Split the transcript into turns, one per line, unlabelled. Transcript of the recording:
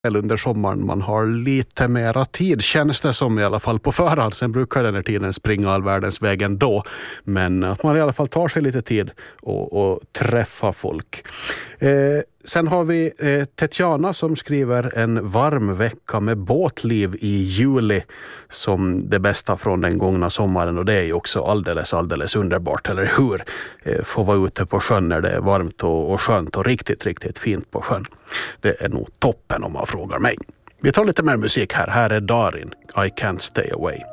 under sommaren. Man har lite mera tid, känns det som, i alla fall på förhand. Sen brukar den här tiden springa all världens väg ändå. Men att man i alla fall tar sig lite tid och träffa folk. Sen har vi Tetjana som skriver en varm vecka med båtliv i juli som det bästa från den gångna sommaren, och det är ju också alldeles underbart, eller hur? Få vara ute på sjön när det är varmt och skönt och riktigt fint på sjön. Det är nog toppen om man frågar mig. Vi tar lite mer musik här. Här är Darin, I Can't Stay Away.